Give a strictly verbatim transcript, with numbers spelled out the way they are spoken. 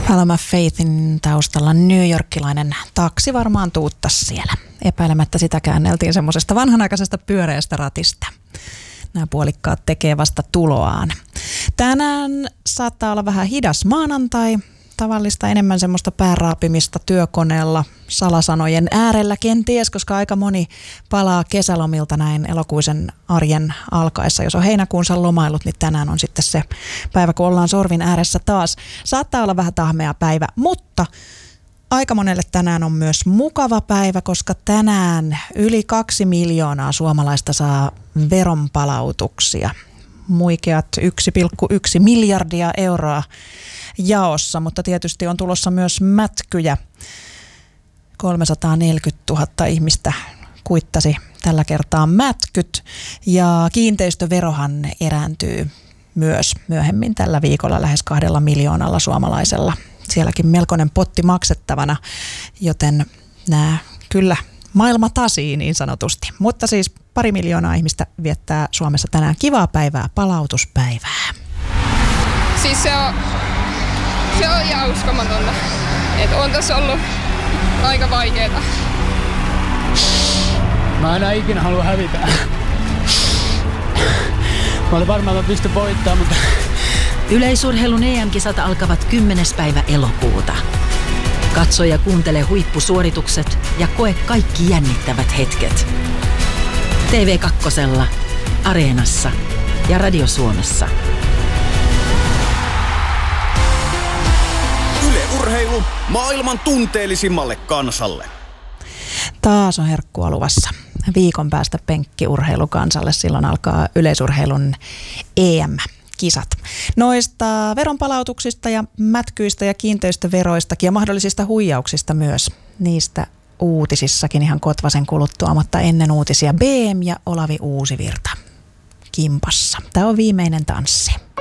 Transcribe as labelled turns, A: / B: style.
A: Paloma Faithin taustalla newyorkilainen taksi varmaan tuuttasi siellä. Epäilemättä sitä käänneltiin semmoisesta vanhanaikaisesta pyöreästä ratista. Nämä puolikkaat tekee vasta tuloaan. Tänään saattaa olla vähän hidas maanantai. Tavallista enemmän semmoista pääraapimista työkoneella salasanojen äärellä kenties, koska aika moni palaa kesälomilta näin elokuisen arjen alkaessa. Jos on heinäkuunsa lomailut, niin tänään on sitten se päivä, kun ollaan sorvin ääressä taas. Saattaa olla vähän tahmea päivä, mutta aika monelle tänään on myös mukava päivä, koska tänään yli kaksi miljoonaa suomalaista saa veronpalautuksia. Muikeat yksi pilkku yksi miljardia euroa jaossa, mutta tietysti on tulossa myös mätkyjä. kolmesataaneljäkymmentätuhatta ihmistä kuittasi tällä kertaa mätkyt ja kiinteistöverohan erääntyy myös myöhemmin tällä viikolla lähes kahdella miljoonalla suomalaisella. Sielläkin melkoinen potti maksettavana, joten nämä kyllä maailma tasii niin sanotusti. Mutta siis pari miljoonaa ihmistä viettää Suomessa tänään kivaa päivää, palautuspäivää.
B: Siis se on, se on ihan uskomatonta, että on tässä ollut aika vaikeeta.
C: Mä enää ikinä halua hävitä. Mä olin varmaan, että mä pystyn voittamaan, mutta...
D: Yleisurheilun E M-kisat alkavat kymmenes päivä elokuuta. Katso ja kuuntele huippusuoritukset ja koe kaikki jännittävät hetket. T V kaksi, Areenassa ja Radio Suomessa.
E: Yle Urheilu maailman tunteellisimmalle kansalle.
A: Taas on herkkua luvassa. Viikon päästä penkkiurheilu kansalle. Silloin alkaa yleisurheilun E M-kisat. Noista veronpalautuksista ja mätkyistä ja kiinteistöveroistakin ja mahdollisista huijauksista myös. Niistä uutisissakin ihan kotvasen kuluttua, mutta ennen uutisia B M ja Olavi Uusivirta kimpassa. Tämä on viimeinen tanssi.